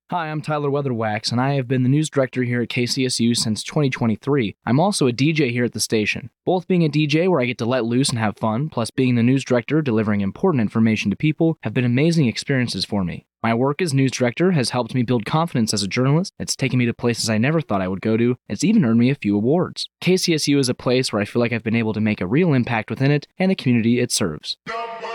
Hi, I'm Tyler Weatherwax, and I have been the news director here at KCSU since 2023. I'm also a DJ here at the station. Both being a DJ where I get to let loose and have fun, plus being the news director delivering important information to people, have been amazing experiences for me. My work as news director has helped me build confidence as a journalist. It's taken me to places I never thought I would go to. It's even earned me a few awards. KCSU is a place where I feel like I've been able to make a real impact within it and the community it serves.